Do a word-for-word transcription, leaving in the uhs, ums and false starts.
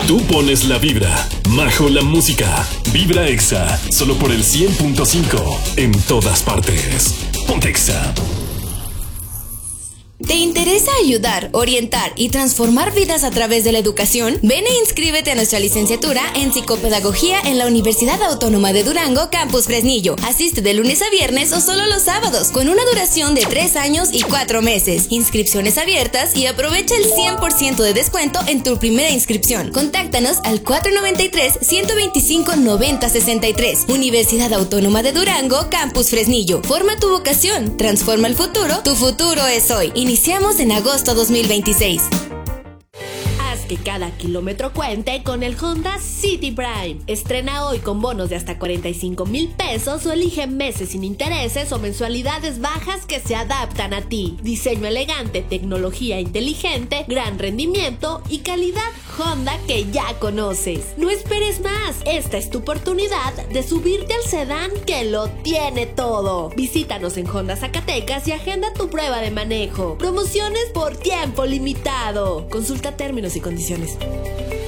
Tú pones la vibra, Majo la música. Vibra Exa, solo por el cien punto cinco. En todas partes. Ponte Exa. ¿Te interesa ayudar, orientar y transformar vidas a través de la educación? Ven e inscríbete a nuestra licenciatura en Psicopedagogía en la Universidad Autónoma de Durango, Campus Fresnillo. Asiste de lunes a viernes o solo los sábados, con una duración de tres años y cuatro meses. Inscripciones abiertas y aprovecha el cien por ciento de descuento en tu primera inscripción. Contáctanos al cuatro noventa y tres, ciento veinticinco, noventa sesenta y tres. Universidad Autónoma de Durango, Campus Fresnillo. Forma tu vocación, transforma el futuro, tu futuro es hoy. Iniciamos en agosto dos mil veintiséis. Haz que cada kilómetro cuente con el Honda City Prime. Estrena hoy con bonos de hasta cuarenta y cinco mil pesos o elige meses sin intereses o mensualidades bajas que se adaptan a ti. Diseño elegante, tecnología inteligente, gran rendimiento y calidad Honda que ya conoces. No esperes más. Esta es tu oportunidad de subirte al sedán que lo tiene todo. Visítanos en Honda Zacatecas y agenda tu prueba de manejo. Promociones por tiempo limitado. Consulta términos y condiciones.